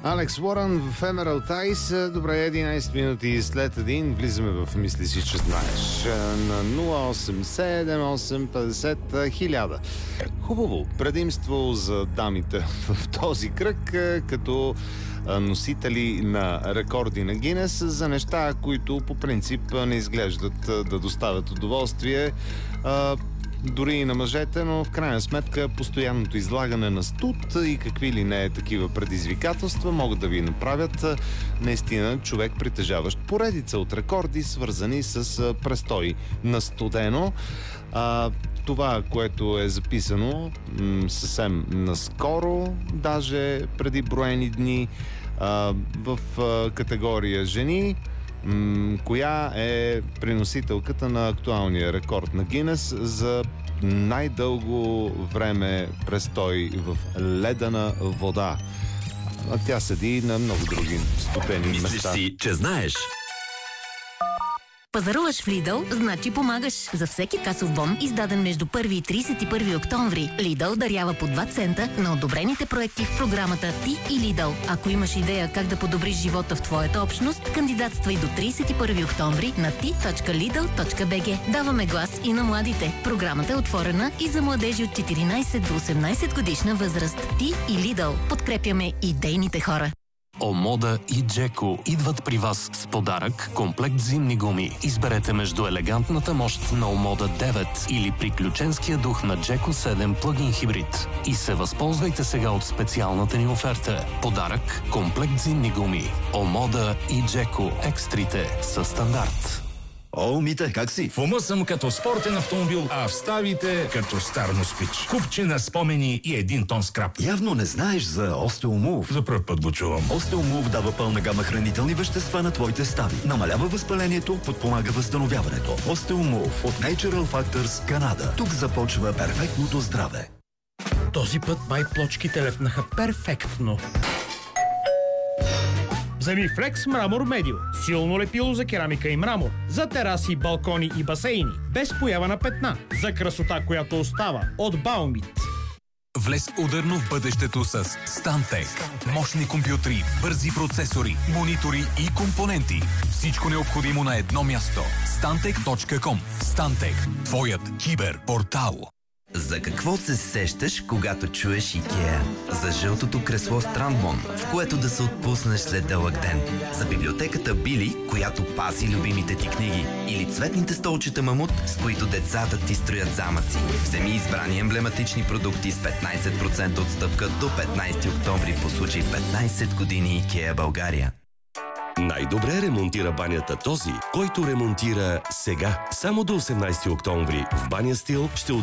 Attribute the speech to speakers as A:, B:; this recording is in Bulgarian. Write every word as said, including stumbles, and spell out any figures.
A: Алекс Уорън в Emerald Eyes. Добре, единайсет минути след един влизаме в Мисли си, че знаеш. На нула осем седем осем петдесет хиляда. Хубаво предимство за дамите в този кръг, като носители на рекорди на Гинес за неща, които по принцип не изглеждат да доставят удоволствие. Дори и на мъжете, но в крайна сметка постоянното излагане на студ и какви ли не такива предизвикателства могат да ви направят наистина човек, притежаващ поредица от рекорди, свързани с престой на студено. А, това, което е записано м- съвсем наскоро, даже преди броени дни, а, в а, категория жени, коя е приносителката на актуалния рекорд на Гинес за най-дълго време престой в ледена вода. А тя седи на много други студени места.
B: Мислиш си, че знаеш?
C: Пазаруваш в Lidl, значи помагаш. За всеки касов бон, издаден между първи и трийсет и първи октомври, Lidl дарява по два цента на одобрените проекти в програмата Ти и Lidl. Ако имаш идея как да подобриш живота в твоята общност, кандидатствай до трийсет и първи октомври на ти точка лидъл точка би джи. Даваме глас и на младите. Програмата е отворена и за младежи от четиринайсет до осемнайсет годишна възраст. Ти и Lidl. Подкрепяме идейните хора.
D: Омода и Джеко идват при вас с подарък комплект зимни гуми. Изберете между елегантната мощ на Омода девет или приключенския дух на Джеко седем плъгин хибрид. И се възползвайте сега от специалната ни оферта. Подарък комплект зимни гуми. Омода и Джеко екстрите са стандарт.
E: О, Мите, как си?
F: В ума съм като спортен автомобил, а в ставите като стар москвич. Купче на спомени и един тон скрап.
E: Явно не знаеш за Osteomove.
F: За пръв път го чувам.
E: Osteomove дава пълна гама хранителни вещества на твоите стави. Намалява възпалението, подпомага възстановяването. Osteomove от Natural Factors, Канада. Тук започва перфектното здраве.
G: Този път май плочките лепнаха перфектно. Вземи Flex Мрамор Медио. Силно лепило за керамика и мрамор. За тераси, балкони и басейни. Без поява на петна. За красота, която остава. От Баумит.
H: Влез ударно в бъдещето с Stantec. Мощни компютри, бързи процесори, монитори и компоненти. Всичко необходимо на едно място. Stantec точка ком. Stantec. Твоят киберпортал.
B: За какво се сещаш, когато чуеш IKEA? За жълтото кресло Strandbon, в което да се отпуснеш след дълъг ден. За библиотеката Били, която пази любимите ти книги. Или цветните столчета Мамут, с които децата ти строят замъци. Вземи избрани емблематични продукти с петнайсет процента отстъпка до петнайсети октомври по случай петнайсет години IKEA България.
I: Най-добре ремонтира банята този, който ремонтира сега. Само до осемнайсети октомври в Баня Стил ще